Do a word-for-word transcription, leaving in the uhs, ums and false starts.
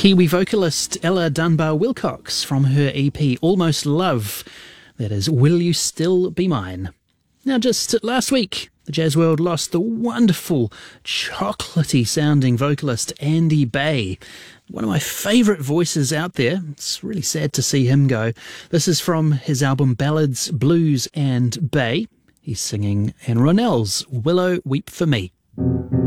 Kiwi vocalist Ella Dunbar Wilcox from her E P Almost Love. That is Will You Still Be Mine? Now, just last week, the jazz world lost the wonderful, chocolatey sounding vocalist Andy Bay. One of my favourite voices out there. It's really sad to see him go. This is from his album Ballads, Blues and Bay. He's singing Anne Ronell's Willow Weep For Me.